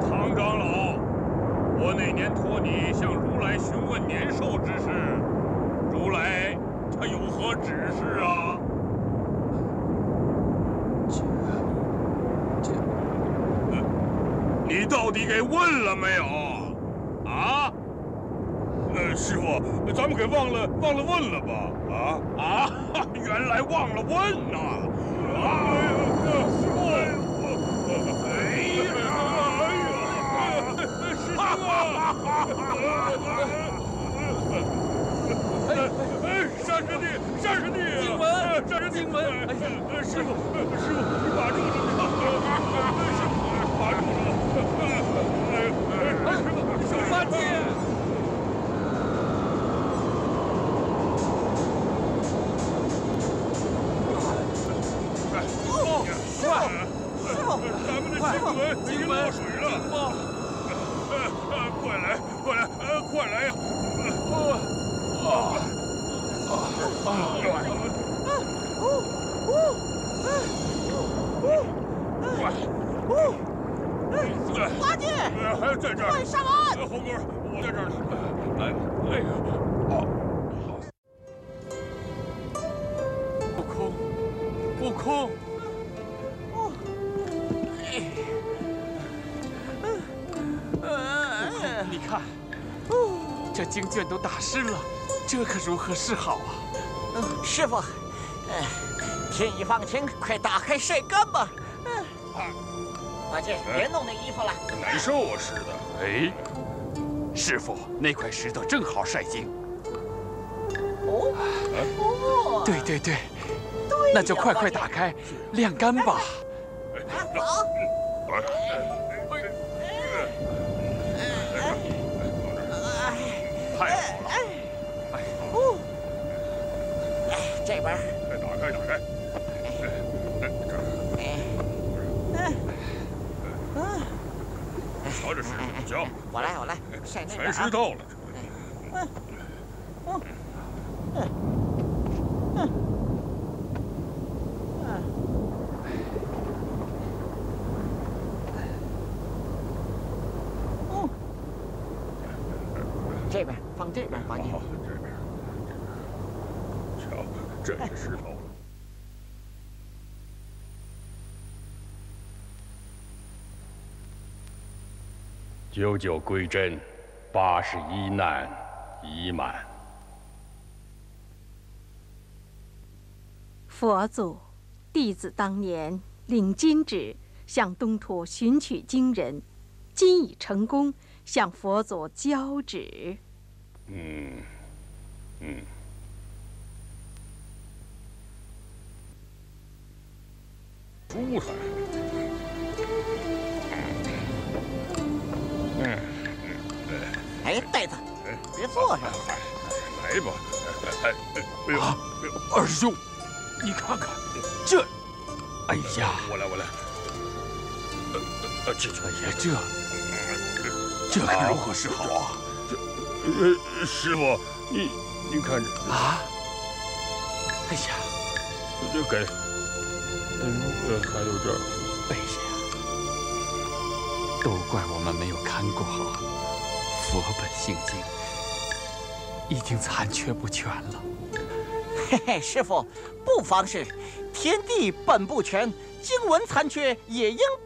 唐长老，我那年托你向如来询问年寿之事，如来他有何指示啊？你到底给问了没有？啊？师傅，咱们给忘了问了吧？原来忘了问呐！师傅，师兄啊！山师弟，经文！哎呀，师傅，你把住了！师傅，把住了！师傅，手八戒。经文落水了！快来呀！ 八戒， 还在这儿， 快上岸！ 猴哥，我在这儿呢。悟空。 你看，这经卷都打湿了，这可如何是好啊？ 师傅，天一放晴，快打开晒干吧。八戒，别弄那衣服了， 难受啊，湿的。 哎，师傅，那块石头正好晒经。对，那就快打开，晾干吧。 好。 太好了！ 这边。 打开。瞧这石头，瞧。 我来，晒那边。 全湿透了。 这边放这边，八戒。 这边。瞧，这也湿透了。99归真，81难已满。 佛祖，弟子当年领金旨向东土寻取经人，今已成功，向佛祖交旨。 舒坦。 哎，袋子，别坐上。 来吧。 二师兄，你看看这，哎呀， 我来。 这可如何是好啊？ 师傅，你看这啊！哎呀， 这给，还有这儿。 哎呀，都怪我们没有看过好，佛本性经已经残缺不全了。 嘿，师傅，不妨事，天地本不全，经文残缺也应